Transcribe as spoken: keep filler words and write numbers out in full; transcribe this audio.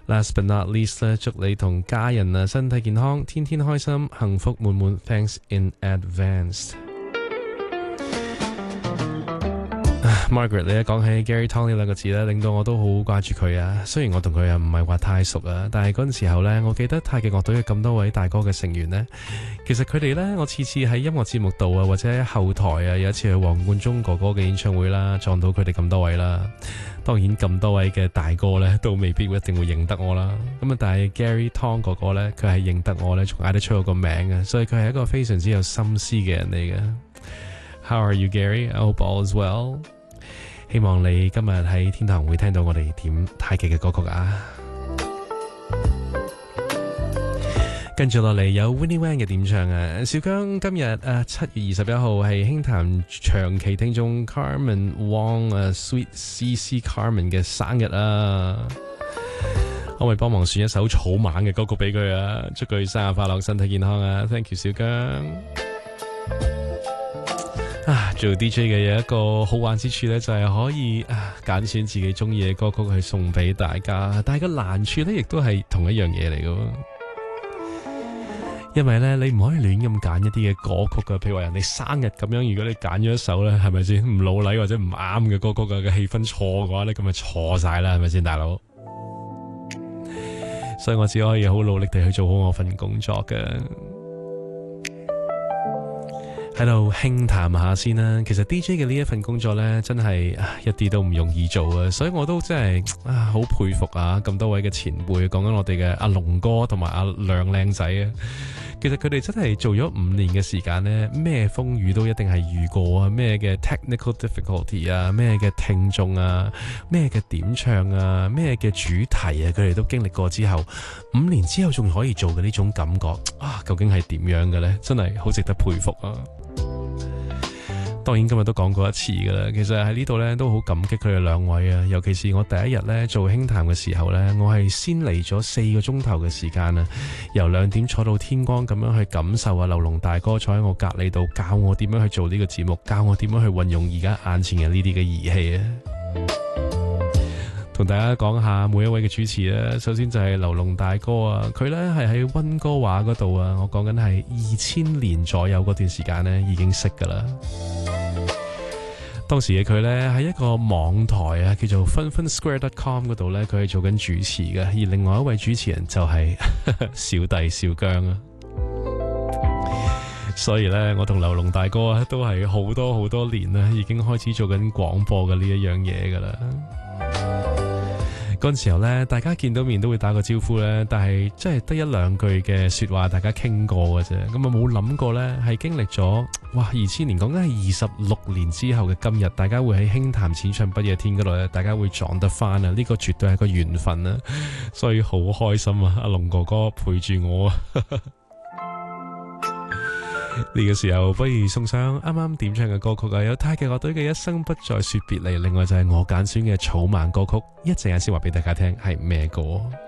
Last but not least 咧，祝你同家人啊身體健康，天天開心，幸福滿滿。Thanks in advance。Margaret， 你一講起 Gary Tong 呢兩個字咧，令到我都好掛住佢啊。雖然我同佢又唔係話太熟啊，但係嗰陣時候咧，我記得太極樂隊嘅咁多位大哥嘅成員呢，其實佢哋咧，我次次喺音樂節目度啊，或者喺後台啊，有一次去黃貫中哥哥嘅演唱會啦，撞到佢哋咁多位啦。當然咁多位嘅大哥咧，都未必一定會認得我啦。咁啊，但係 Gary Tong 哥哥咧，佢係認得我咧，仲嗌得出我個名啊，所以佢係一個非常之有心思嘅人嚟嘅。How are you, Gary? I hope all is well。希望你今日喺天堂會聽到我哋點太極嘅歌曲啊！跟住落嚟有 Winnie Wan 嘅點唱啊！小姜今日啊七月二十一號係輕談長期聽眾 Carmen Wong 啊 Sweet C C Carmen 嘅生日啊！可唔可以幫忙選一首草蜢嘅歌曲俾佢啊？祝佢生日快樂，身體健康啊 ！Thank you， 小姜。啊，做 D J 嘅有一個好玩之處咧，就係、是、可以啊揀選自己中意嘅歌曲去送俾大家。但係個難處咧，亦都係同一樣嘢嚟嘅，因為咧你唔可以亂咁揀一啲嘅歌曲噶。譬如話人哋生日咁樣，如果你揀咗一首咧，係咪先唔老禮或者唔啱嘅歌曲嘅氣氛錯嘅話咧，咁咪錯晒啦，係咪先，大佬？所以我只可以好努力地去做好我份工作嘅。喺度輕談下先啦。其實 D J 嘅呢一份工作呢，真係一啲都唔容易做啊！所以我都真係啊，好佩服啊！咁多位嘅前輩，講緊我哋嘅阿龍哥同埋阿亮靚仔啊。其實佢哋真係做咗五年嘅時間呢，咩風雨都一定係遇過啊！咩嘅 technical difficulty 啊，咩嘅聽眾啊，咩嘅點唱啊，咩嘅主題啊，佢哋都經歷過之後，五年之後仲可以做嘅呢種感覺啊，究竟係點樣嘅呢？真係好值得佩服啊！當然今日都講過一次噶啦，其實喺呢度咧都好感激佢哋兩位啊，尤其是我第一日咧做輕談嘅時候咧，我係先嚟咗四個鐘頭嘅時間啊，由兩點坐到天光咁樣去感受啊，劉龍大哥坐喺我隔籬度教我點樣去做呢個節目，教我點樣去運用而家眼前嘅呢啲嘅儀器啊。同大家講下每一位嘅主持啊，首先就係劉龍大哥啊，佢呢係喺溫哥華嗰度啊，我講緊係二千年左右嗰段時間呢已經識噶啦。當時嘅佢呢喺一個網台啊，叫做 fun fun square dot com 嗰度呢，佢係做緊主持嘅，而另外一位主持人就係小弟小姜啊。所以呢，我同劉龍大哥啊都係好多好多年啦，已經開始做緊廣播嘅呢一樣嘢噶啦。嗰陣時候咧，大家見到面都會打個招呼咧，但係真係得一兩句嘅說話，大家傾過嘅啫。咁啊冇諗過咧，係經歷咗哇二千年，講緊係二十六年之後嘅今日，大家會喺輕談淺唱不夜天嗰度咧，大家會撞得翻啊！呢個絕對係個緣分啊，所以好開心啊！阿龍哥哥陪住我啊！呢個時候不如送上啱啱點唱嘅歌曲啊，有太極樂隊嘅一生不再說別離，另外就係我揀選嘅草蜢歌曲，一陣間先話俾大家聽係咩歌。